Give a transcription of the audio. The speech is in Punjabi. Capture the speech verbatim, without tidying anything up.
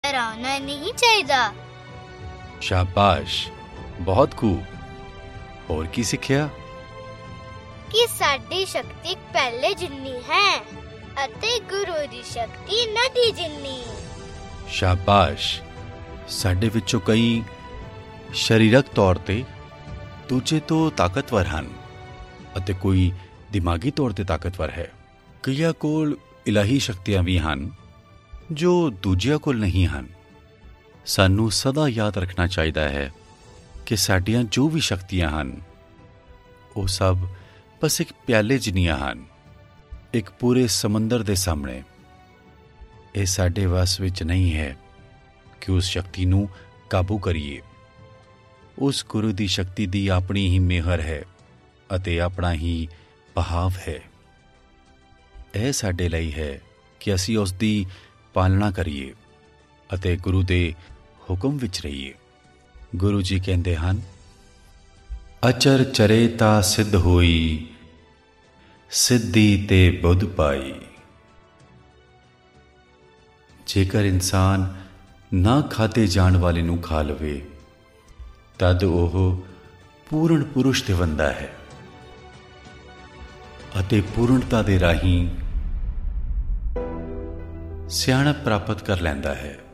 ਇਤਰਾਉਣਾ ਨਹੀਂ ਚਾਹੀਦਾ। ਸ਼ਾਬਾਸ਼, ਬਹੁਤ ਖੂਬ। ਹੋਰ ਕੀ ਸਿੱਖਿਆ? ਕਿ ਸਾਡੀ ਸ਼ਕਤੀ ਪਹਿਲੇ ਜਿੰਨੀ ਹੈ ਅਤੇ ਗੁਰੂ ਦੀ ਸ਼ਕਤੀ ਨਦੀ ਜਿੰਨੀ। ਸ਼ਾਬਾਸ਼। ਸਾਡੇ ਵਿੱਚੋਂ ਕਈ ਸਰੀਰਕ ਤੌਰ ਤੇ ਦੂਜੇ ਤੋਂ ਤਾਕਤਵਰ ਹਨ ਅਤੇ ਕੋਈ ਦਿਮਾਗੀ ਤੌਰ ਤੇ ਤਾਕਤਵਰ ਹੈ। ਕਈਆਂ ਕੋਲ ਇਲਾਹੀ ਸ਼ਕਤੀਆਂ ਵੀ ਹਨ ਜੋ ਦੂਜਿਆਂ ਕੋਲ ਨਹੀਂ ਹਨ। ਸਾਨੂੰ ਸਦਾ ਯਾਦ ਰੱਖਣਾ ਚਾਹੀਦਾ ਹੈ ਕਿ ਸਾਡੀਆਂ ਜੋ ਵੀ ਸ਼ਕਤੀਆਂ ਹਨ ਉਹ ਸਭ ਬਸ ਇੱਕ ਪਿਆਲੇ ਜਿੰਨੀਆਂ ਹਨ, ਇੱਕ ਪੂਰੇ ਸਮੁੰਦਰ ਦੇ ਸਾਹਮਣੇ। ਇਹ ਸਾਡੇ ਵੱਸ ਵਿੱਚ ਨਹੀਂ ਹੈ ਕਿ ਉਸ ਸ਼ਕਤੀ ਨੂੰ ਕਾਬੂ ਕਰੀਏ। ਉਸ ਗੁਰੂ ਦੀ ਸ਼ਕਤੀ ਦੀ ਆਪਣੀ ਹੀ ਮਿਹਰ ਹੈ ਅਤੇ ਆਪਣਾ ਹੀ ਬਹਾਵ ਹੈ। ਇਹ ਸਾਡੇ ਲਈ ਹੈ ਕਿ ਅਸੀਂ ਉਸ ਦੀ ਪਾਲਣਾ ਕਰੀਏ ਅਤੇ ਗੁਰੂ ਦੇ ਹੁਕਮ ਵਿੱਚ ਰਹੀਏ। ਗੁਰੂ ਜੀ ਕਹਿੰਦੇ ਹਨ, ਅਚਰ ਚਰੇ ਤਾਂ ਸਿੱਧ ਹੋਈ, ਸਿੱਧੀ ਤੇ ਬੁੱਧ ਪਾਈ। ਜੇਕਰ ਇਨਸਾਨ ਨਾ ਖਾਧੇ ਜਾਣ ਵਾਲੇ ਨੂੰ ਖਾ ਲਵੇ ਤਦ ਉਹ ਪੂਰਨ ਪੁਰਸ਼ ਤੇ ਬਣਦਾ ਹੈ ਅਤੇ ਪੂਰਨਤਾ ਦੇ ਰਾਹੀਂ ਸਿਆਣਪ ਪ੍ਰਾਪਤ ਕਰ ਲੈਂਦਾ ਹੈ।